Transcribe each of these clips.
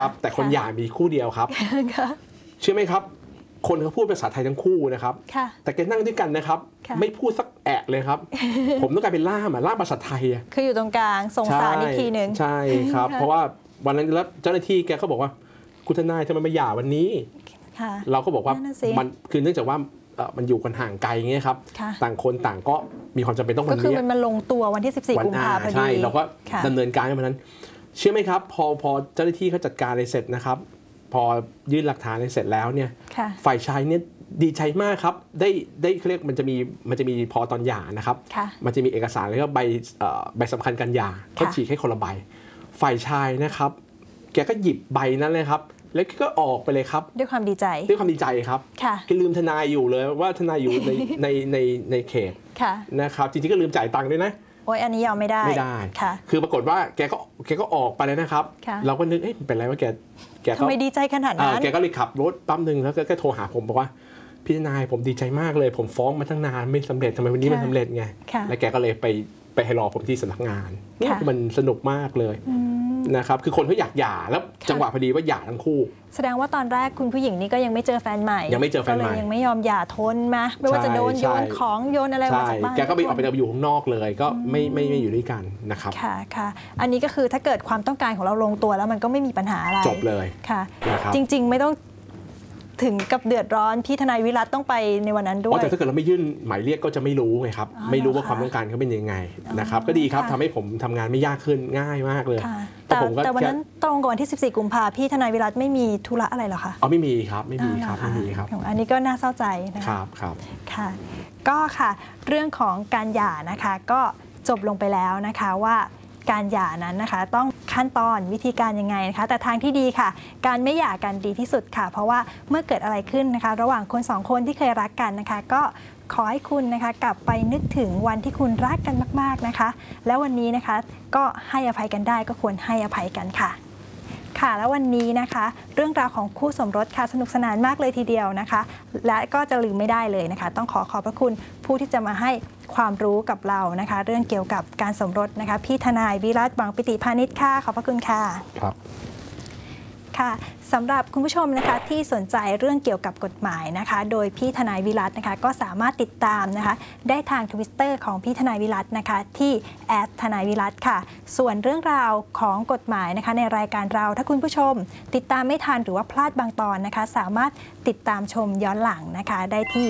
ครับแต่คนหย่ามีคู่เดียวครับเชื่อไหมครับคนเขาพูดภาษาไทยทั้งคู่นะครับแต่แกนั่งด้วยกันนะครับไม่พูดสักแอะเลยครับผมต้องกลายเป็นล่ามภาษาไทยคืออยู่ตรงกลางส่งสารอีกทีหนึ่งใช่ครับเพราะว่าวันนั้นแล้วเจ้าหน้าที่แกก็บอกว่าคุณทนายทำไมมาหย่าวันนี้เราก็บอกว่ามันคือเนื่องจากว่ามันอยู่กันห่างไกลเงี้ยครับต่างคนต่างก็มีความจำเป็นต้องวันนี้ก็คือมันลงตัววันที่14 กุมภาพันธ์พอดีใช่เราก็ดำเนินการในวันนั้นเชื่อไหมครับพอเจ้าหน้าที่เขาจัดการอะไรเสร็จนะครับพอยื่นหลักฐานอะไรเสร็จแล้วเนี่ยฝ่ายชายเนี่ยดีใจมากครับได้เขาเรียกมันจะมีพอตอนหย่านะครับมันจะมีเอกสารแล้วก็ใบสำคัญการหย่าเขาฉีกให้คนละใบฝ่ายชายนะครับแกก็หยิบใบนั้นเลยครับแล้วก็ออกไปเลยครับด้วยความดีใจครับแกลืมทนายอยู่เลยว่าทนายอยู่ในเขตนะครับจริงๆก็ลืมจ่ายตังค์ด้วยนะโอ้ยอันนี้ยอมไม่ได้คือปรากฏว่าแกก็ออกไปเลยนะครับเราก็นึกเป็นไรว่าแกทำไมดีใจขนาดนั้นแกก็เลยขับรถปั๊มหนึ่งแล้วก็โทรหาผมบอกว่าพี่ทนายผมดีใจมากเลยผมฟ้องมาตั้งนานไม่สำเร็จทำไมวันนี้มันสำเร็จไงแล้วแกก็เลยไปให้รอผมที่สำนักงานมันสนุกมากเลยนะครับคือคนเขาอยากหย่าแล้วจังหวะพอดีว่าหย่าทั้งคู่แสดงว่าตอนแรกคุณผู้หญิงนี่ก็ยังไม่เจอแฟนใหม่ก็เลยยังไม่ยอมหย่าทนมาไม่ว่าจะโดนโยนของโยนอะไรมาจากบ้านแกก็ไปออกไปอยู่ข้างนอกเลยก็ไม่อยู่ด้วยกันนะครับค่ะอันนี้ก็คือถ้าเกิดความต้องการของเราลงตัวแล้วมันก็ไม่มีปัญหาอะไรจบเลยค่ะจริงๆไม่ต้องถึงกับเดือดร้อนพี่ทนายวิรัตต้องไปในวันนั้นด้วยแต่ถ้าเกิดเราไม่ยื่นหมายเรียกก็จะไม่รู้ไงครับไม่รู้ว่าความต้องการเขาเป็นยังไงนะครับก็ดีครับทำให้ผมทำงานไม่ยากขึ้นง่ายมากเลยแต่วันนั้นตรงกับวันที่14 กุมภาพันธ์พี่ทนายวิรัตไม่มีธุระอะไรหรอคะไม่มีครับไม่มีครับอันนี้ก็น่าเศร้าใจนะครับค่ะก็ค่ะเรื่องของการหย่านะคะก็จบลงไปแล้วนะคะว่าการหย่านั้นนะคะต้องขั้นตอนวิธีการยังไงนะคะแต่ทางที่ดีค่ะการไม่หย่ากันดีที่สุดค่ะเพราะว่าเมื่อเกิดอะไรขึ้นนะคะระหว่างคน2 คนที่เคยรักกันนะคะก็ขอให้คุณนะคะกลับไปนึกถึงวันที่คุณรักกันมากๆนะคะแล้ววันนี้นะคะก็ให้อภัยกันได้ก็ควรให้อภัยกันค่ะแล้ววันนี้นะคะเรื่องราวของคู่สมรสค่ะสนุกสนานมากเลยทีเดียวนะคะและก็จะลืมไม่ได้เลยนะคะต้องขอบพระคุณผู้ที่จะมาให้ความรู้กับเรานะคะเรื่องเกี่ยวกับการสมรสนะคะพี่ทนายวิรัต หวังปิติพานิชค่ะขอบพระคุณค่ะครับค่ะสำหรับคุณผู้ชมนะคะที่สนใจเรื่องเกี่ยวกับกฎหมายนะคะโดยพี่ทนายวิรัตนะคะก็สามารถติดตามนะคะได้ทาง Twitter ของพี่ทนายวิรัตนะคะที่ทนายวิรัตค่ะส่วนเรื่องราวของกฎหมายนะคะในรายการเราถ้าคุณผู้ชมติดตามไม่ทันหรือว่าพลาดบางตอนนะคะสามารถติดตามชมย้อนหลังนะคะได้ที่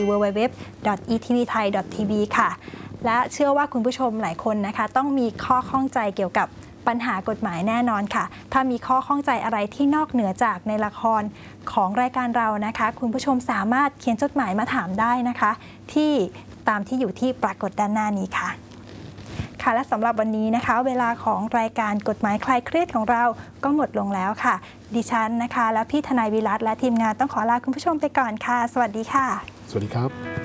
www.etvthai.tv ค่ะและเชื่อว่าคุณผู้ชมหลายคนนะคะต้องมีข้อข้องใจเกี่ยวกับปัญหากฎหมายแน่นอนค่ะถ้ามีข้อข้องใจอะไรที่นอกเหนือจากในละครของรายการเรานะคะคุณผู้ชมสามารถเขียนจดหมายมาถามได้นะคะที่ตามที่อยู่ที่ปรากฏด้านหน้านี้ค่ะและสำหรับวันนี้นะคะเวลาของรายการกฎหมายคลายเครียดของเราก็หมดลงแล้วค่ะดิฉันนะคะและพี่ทนายวิรัตและทีมงานต้องขอลาคุณผู้ชมไปก่อนค่ะสวัสดีค่ะสวัสดีครับ